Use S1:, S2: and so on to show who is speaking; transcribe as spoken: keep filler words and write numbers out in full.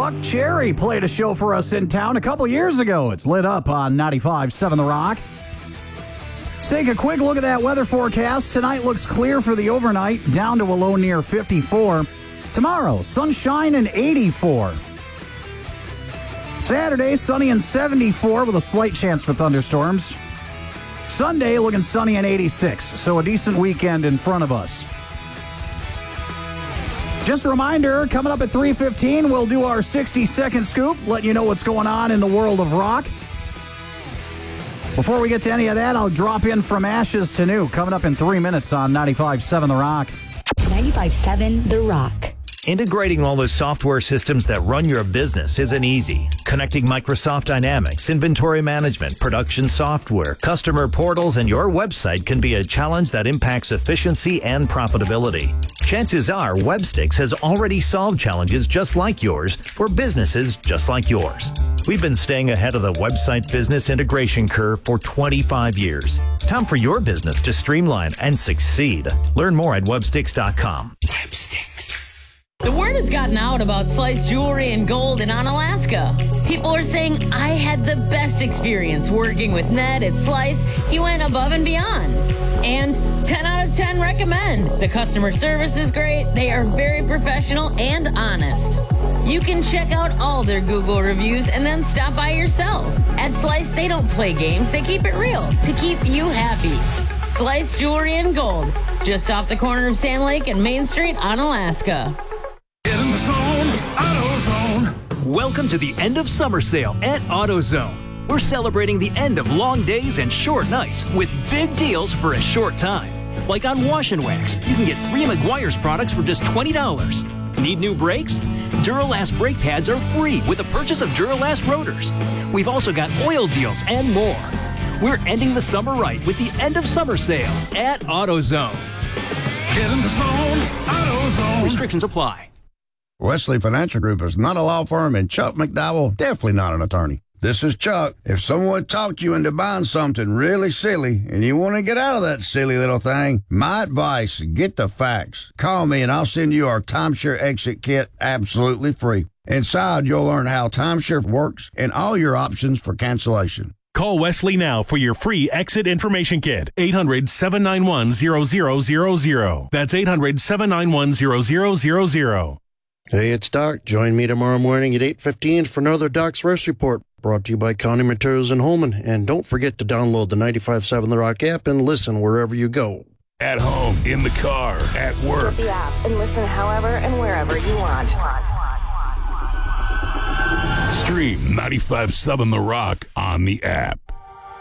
S1: Buck Cherry played a show for us in town a couple years ago. It's lit up on ninety-five point seven The Rock. Let's take a quick look at that weather forecast. Tonight looks clear for the overnight, down to a low near fifty-four. Tomorrow, sunshine and eighty-four. Saturday, sunny and seventy-four with a slight chance for thunderstorms. Sunday, looking sunny and eighty-six, so a decent weekend in front of us. Just a reminder, coming up at three fifteen, we'll do our sixty-second scoop, letting you know what's going on in the world of rock. Before we get to any of that, I'll drop in from ashes to new, coming up in three minutes on ninety-five point seven The Rock.
S2: ninety-five point seven The Rock.
S3: Integrating all the software systems that run your business isn't easy. Connecting Microsoft Dynamics, inventory management, production software, customer portals, and your website can be a challenge that impacts efficiency and profitability. Chances are Webstix has already solved challenges just like yours for businesses just like yours. We've been staying ahead of the website business integration curve for twenty-five years. It's time for your business to streamline and succeed. Learn more at webstix dot com.
S4: Webstix. The word has gotten out about Slice Jewelry and Gold in Onalaska. People are saying I had the best experience working with Ned at Slice. He went above and beyond. And ten out of ten recommend. The customer service is great. They are very professional and honest. You can check out all their Google reviews and then stop by yourself. At Slice, they don't play games. They keep it real to keep you happy. Slice Jewelry and Gold, just off the corner of Sand Lake and Main Street, Onalaska.
S5: Get in the zone, AutoZone.
S6: Welcome to the end of summer sale at AutoZone. We're celebrating the end of long days and short nights with big deals for a short time. Like on Wash and Wax, you can get three Meguiar's products for just twenty dollars. Need new brakes? Duralast brake pads are free with the purchase of Duralast rotors. We've also got oil deals and more. We're ending the summer right with the end of summer sale at AutoZone.
S5: Get in the zone, AutoZone.
S6: Restrictions apply.
S7: Wesley Financial Group is not a law firm, and Chuck McDowell definitely not an attorney. This is Chuck. If someone talked you into buying something really silly and you want to get out of that silly little thing, my advice, get the facts. Call me and I'll send you our timeshare exit kit absolutely free. Inside, you'll learn how timeshare works and all your options for cancellation.
S8: Call Wesley now for your free exit information kit. eight hundred, seven nine one, zero zero zero zero. That's eight hundred, seven nine one, zero zero zero zero.
S9: Hey, it's Doc. Join me tomorrow morning at eight fifteen for another Doc's Rest Report, brought to you by County Materials in Holman. And don't forget to download the ninety-five point seven The Rock app and listen wherever you go.
S8: At home, in the car, at work.
S10: The app and listen however and wherever you want.
S8: Stream ninety-five point seven The Rock on the app.